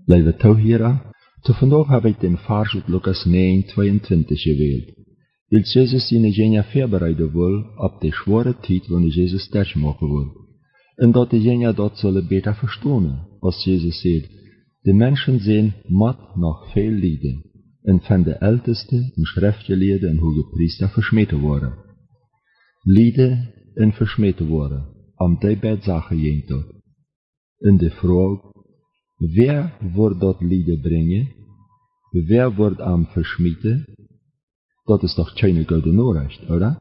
Lieve toeheren, te vandaag heb ik den vers uit Lucas 9:22 gewählt. Weil Jesus seine Genia voorbereiden wil op de schwere tijd wanneer Jesus sterk maken wil. En dat de Genia dat zullen beter verstaan, als Jesus zegt, de mensen zijn mat nog veel lijden, en van de ältesten en schriftgeleerden en hoge priester versmeten worden. Lijden en versmeten worden, om die beide zaken heen tot. En de vraag, wer wordt dat lijden brengen? Wer wordt am versmeten? Dat is toch keine gouden Nachricht, oder?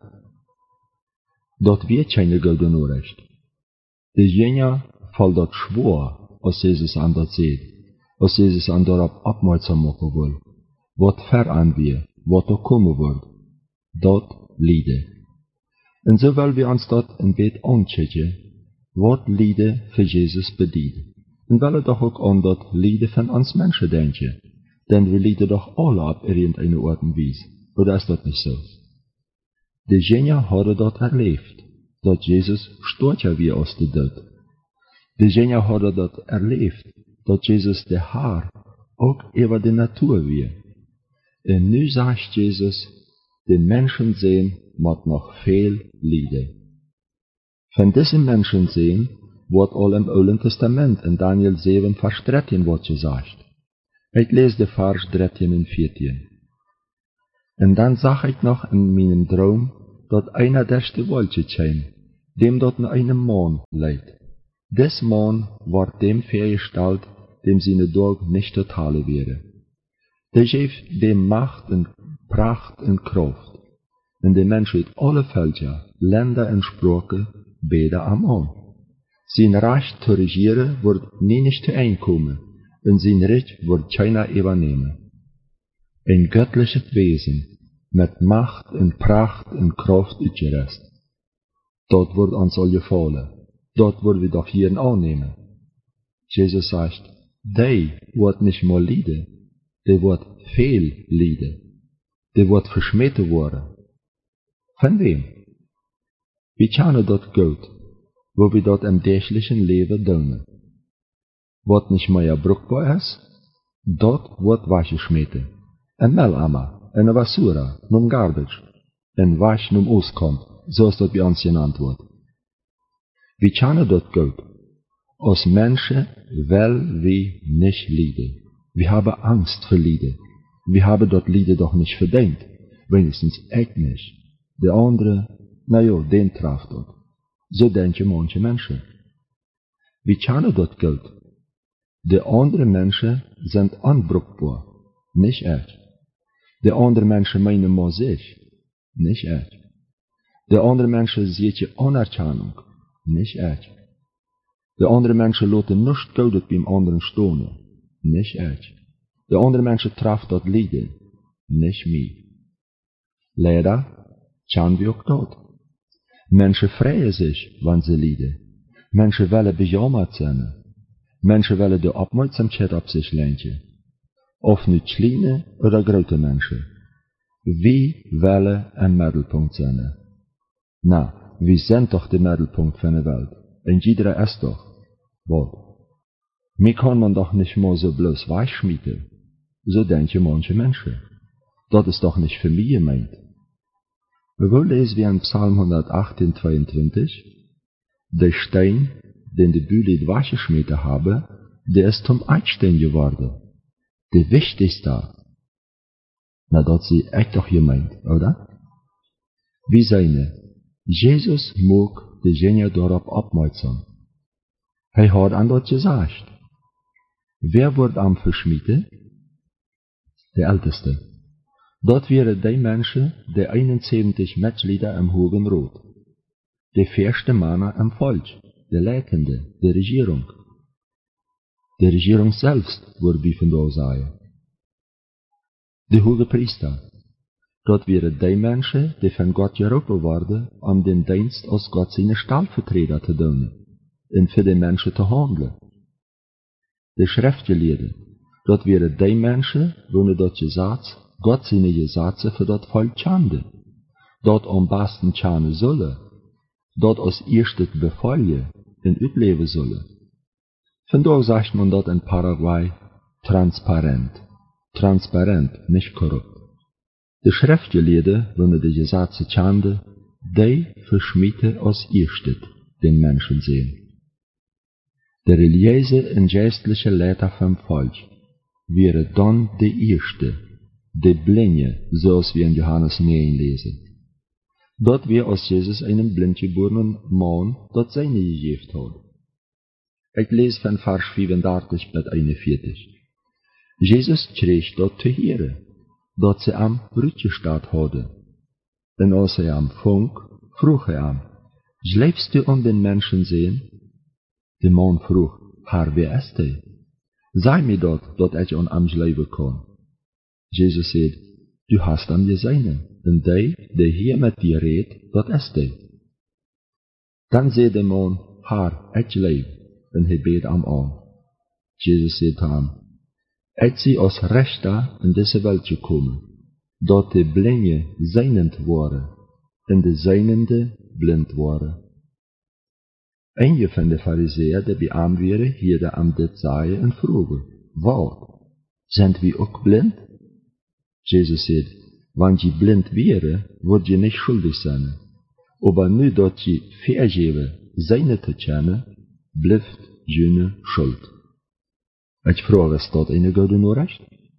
Dat wird keine gouden Nachricht. De Genia valt dat schwor, als Jesus an dat zegt, als Jesus an daarop opmerksam maken wil. Wat ver aan wir, wat er komen wordt. Dat lijden. En zo willen we ons dat een beetje aanchecken, wat lijden voor Jezus bedient. En willen toch ook aan dat lijden van ons mensen denken. Denn we lijden toch alle op irgendeine Art en Weise. Oder ist das nicht so? Die Genia hadden dat erlebt, dat Jezus storcher wie aus de dood. Die Genia hadden dat erlebt, dat Jezus de Haar ook über de Natur wie. En nu sagt Jesus, die Menschen sehen, mat noch veel lijden. Van deze Menschen sehen, wordt al im Oude Testament in Daniel 7 vers 13 wordt gezegd. Ik lees de vers 13 en 14. En dan zag ik nog in mijn droom, dat einer der Wolke scheen, dem dort in einem Maan leidt. Des Maan wordt dem vergestalt, dem seine Dorg nicht totale wäre. Der geeft dem Macht en Pracht en Kraft, en de Mensch uit alle Völker, Länder en Sprachen, beide am Aan. Sein Recht zu regieren wordt nie nicht zu einkommen, en sein Recht wordt keiner übernehmen. Ein göttliches Wesen, mit Macht und Pracht und Kraft uitgerust. Dat wordt ons al gefallen, dat worden we doch hier annehmen. Jesus sagt, die wordt nicht mal lijden, die wordt veel lijden, die wordt versmeten worden. Van wem? Wie kennen dat goed, wo wir dat im dagelijkse leven doen. Wat nicht mehr bruchbar ist, dat wordt weggeschmeten. En Melammer, en Basura, num Garbage, en Wasch num Oskant, so ist das bei uns genannt wird. Wie kennen das gut? Als Menschen will wir nicht leiden. Wir haben Angst vor Leiden. Wir haben das Leiden doch nicht verdient. Wenigstens ich nicht. Der andere, naja, den traf das. So denken manche Menschen. Wie kennen das gut? Die anderen Menschen sind unbrauchbar, nicht ich. Die anderen Menschen meinen mal sich, nicht ich. Die anderen Menschen sehen Anerkennung, nicht ich. Die anderen Menschen lassen nichts Gutes beim anderen stehen, nicht ich. Die anderen Menschen treffen das Leiden, nicht mich. Leider kennen wir auch das. Menschen freuen sich, wenn sie leiden. Menschen wollen bejammert sein. Menschen wollen die Aufmerksamkeit auf sich lenken. Of nu kleine oder grote Menschen. Wie wollen ein Mittelpunkt sein? Na, wir sind doch der Mittelpunkt von der Welt. Und jeder ist doch. Was? Mir kann man doch nicht mal so bloß wegschmieden. So denken manche Menschen. Das ist doch nicht für mich gemeint. Wo lesen wir in Psalm 118, 22? Der Stein, den die Bühler weggeschmieden haben, der ist zum Eckstein geworden. Der wichtigste. Na, dat sie echt doch gemeint, oder? Wie seine, Jesus mag die Genia darauf aufmerksam. Hij hat an dat gesagt. Wer wird am verschmieden? Der Älteste. Dat wären die Menschen, die 71 Mitglieder im Hohen Rat. Die erste Männer im Volk, die Leitende, die Regierung. Die Regierung selbst, würde wir von da sagen. Die hoge Priester. Dat wären die Menschen, die von Gott geroepen worden, om den Dienst als Gott seine Stellvertreter te doen, en für die Menschen te handelen. Die Schriftgeleerden. Dat wären die Menschen, wo dat Gesetz, Gott seine Gesetze für dat Volk kannte. Dat am besten kennen sollen. Dat als erstes befallen en uitleven sollen. Vandaag sagt man dat in Paraguay, transparent. Transparent, nicht korrupt. De Schriftgeleerden, wanneer de Gesetze chande, die verschmieten als eerstet den Menschen sehen. De religiöse en geestliche Leiter vom Volk wäre dann de eerste, de blinde, zoals wir in Johannes 9 lesen. Dort wir als Jesus einen blindgeborenen Mann dat seine gegeven had. Ik lees van vers 35 tot 41. Jesus kreeg dat te heren, dat ze hem uitgestaat hadden. En als hij hem vond, vroeg hij hem, schläfst du an den Menschen sehen? De man vroeg, Herr, wie ist hij? Sei mir dat ik an hem schläven kan. Jesus zei, du hast hem gesehen, en die hier met dir redt, dat ist hij. Dan zei de man, Herr, ik leef, en hij beet hem aan. Jesus zei te hem, ik zie als rechter in deze wereld gekomen, dat de blinde zijnend waren, en de zijnende blind waren. Een van de fariseeën die bij hem waren, hielden hem dit zeggen en vroegen, wat, zijn we ook blind? Jesus zei, wanneer je blind wäre, word je niet schuldig zijn. Aber nu dat je vergeven zijne te kennen, blijft je schuld. Ik vraag, is dat een goede Nachricht?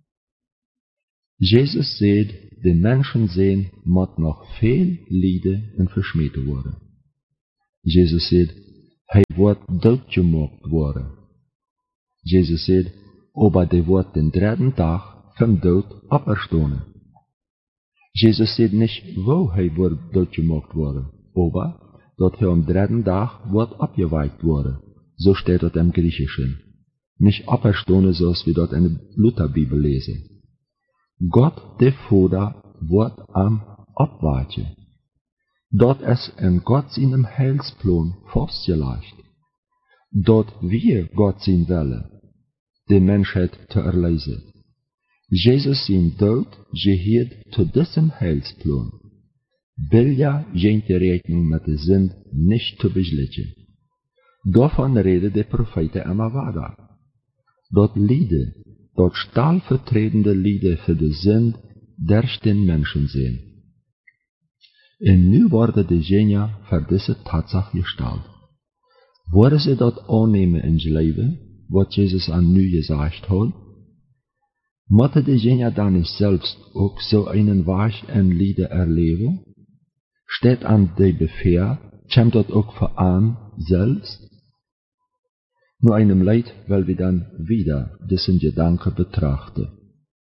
Jesus zei, de mensen zijn moet nog veel lijden en versmeten worden. Jesus zei, hij wordt doodgemaakt worden. Jesus zei, aber hij wordt den derde dag van dood opgestaan. Jesus zei niet, wo hij wordt doodgemaakt worden, aber dat hij am derde dag wordt opgewekt worden. So steht das im Griechischen. Nicht auferstanden, zoals wir dort in der Lutherbibel lesen. Gott, der Vater, wird am Abwarten. Dort ist in Gott seinem Heilsplan festgelegt. Dort wir Gott sein wollen, die Menschheit zu erlösen. Jesus sein Tod gehört zu diesem Heilsplan. Will ja die Rechnung mit der Sünde nicht zu beschleunigen. Davon reden die Propheten immer weiter. Dat Lieden, dat stellvertretende Lieden für die Sünde durch den Menschen sehen. En nu worden de Genia voor deze Tatsache gestellt. Worden ze dat aannemen in zijn leven, wat Jezus aan nu gezegd had? Moeten de Genia dan niet selbst ook so einen Weg en Lieden erleben? Steht an de Befehl, kommt dat ook voor aan selbst? Nur einem Leid, weil wir dann wieder diesen Gedanke betrachten.